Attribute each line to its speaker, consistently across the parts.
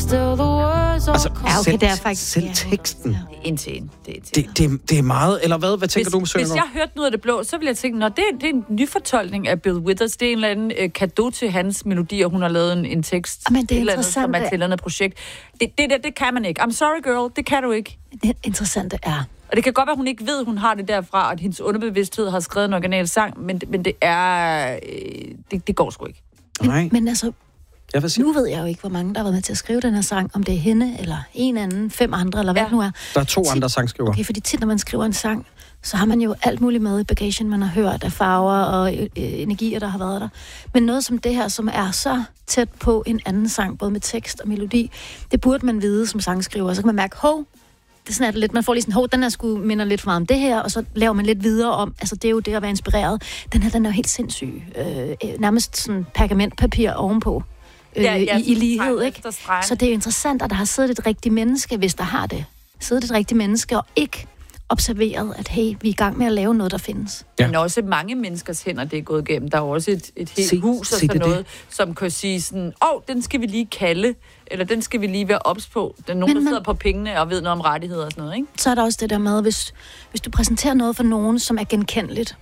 Speaker 1: still the words all
Speaker 2: Altså,
Speaker 1: call.
Speaker 3: okay, det er faktisk...
Speaker 2: selv teksten.
Speaker 4: En til en.
Speaker 2: Det er meget, eller hvad? Hvad tænker du, Søren?
Speaker 4: Hvis jeg hørte noget af det blå, så ville jeg tænke, det er en nyfortolkning af Bill Withers. Det er en eller anden cadeau til hans melodier. Hun har lavet en tekst.
Speaker 3: Men det er
Speaker 4: eller
Speaker 3: interessant.
Speaker 4: Andet, som er til et eller andet projekt. Det kan man ikke. I'm sorry, girl. Det kan du ikke.
Speaker 3: Det interessante er...
Speaker 4: Og det kan godt være, at hun ikke ved, at hun har det derfra, og at hendes underbevidsthed har skrevet en original sang, men det er... Det går sgu ikke.
Speaker 3: Men altså... Nu ved jeg jo ikke, hvor mange, der har været med til at skrive den her sang, om det er hende, eller en anden, 5 andre, eller hvad det nu er.
Speaker 2: Der er 2 andre sangskrivere.
Speaker 3: Okay, fordi tit, når man skriver en sang, så har man jo alt muligt med i bagagen, man har hørt af farver og energier, der har været der. Men noget som det her, som er så tæt på en anden sang, både med tekst og melodi, det burde man vide som sangskriver. Så kan man mærke, det er sådan, at det lidt, man får lige sådan, den her skulle minder lidt for meget om det her, og så laver man lidt videre om, altså det er jo det at være inspireret. Den her, den er jo helt sindssyg. Nærmest sådan pergamentpapir ovenpå. I lighed, ikke? Så det er jo interessant, at der har siddet et rigtigt menneske, hvis der har det. Siddet et rigtigt menneske, og ikke observeret, at hey, vi er i gang med at lave noget, der findes.
Speaker 4: Ja. Men også mange menneskers hænder, det er gået igennem. Der er også et helt hus og sådan noget, som kan sige sådan, den skal vi lige kalde, eller den skal vi lige være ops på. Der er nogen, der sidder på pengene og ved noget om rettigheder og sådan noget, ikke?
Speaker 3: Så er der også det der med, hvis du præsenterer noget for nogen, som er genkendeligt.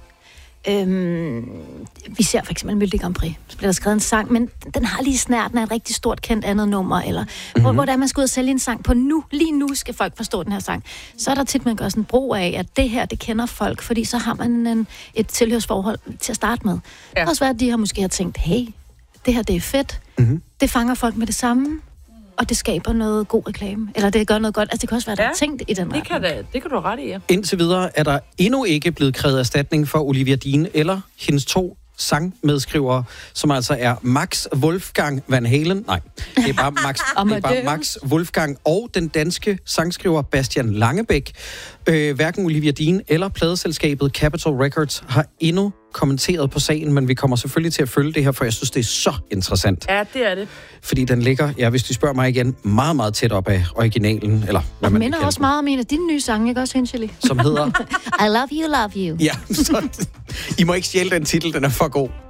Speaker 3: Vi ser for eksempel Melodi Grand Prix. Så bliver der skrevet en sang, men den har lige snærten af et rigtig stort kendt andet nummer, eller hvor der man skal ud og sælge en sang på nu. Lige nu skal folk forstå den her sang. Så er der tit, man gør sådan en brug af, at det her, det kender folk, fordi så har man et tilhørsforhold til at starte med. Det kan også være, at de har måske tænkt, hey, det her, det er fedt. Det fanger folk med det samme. Og det skaber noget god reklame. Eller det gør noget godt. Altså, det kan også være, der er tænkt i den retning.
Speaker 4: Det kan du ret i, ja.
Speaker 2: Indtil videre er der endnu ikke blevet krævet erstatning for Olivia Dean eller hendes 2 sangmedskrivere, som altså er Max Wolfgang Van Halen. Nej, det er bare Max Wolfgang og den danske sangskriver Bastian Langebæk. Hverken Olivia Dean eller pladeselskabet Capitol Records har endnu kommenteret på sagen, men vi kommer selvfølgelig til at følge det her, for jeg synes, det er så interessant.
Speaker 4: Ja, det er det.
Speaker 2: Fordi den ligger, hvis du spørger mig igen, meget, meget tæt op af originalen. Eller hvad man
Speaker 3: minder også meget om en af dine nye sange, ikke også, Hensheli?
Speaker 2: Som hedder...
Speaker 3: I love you, love you.
Speaker 2: Ja, så I må ikke stjæle den titel, den er for god.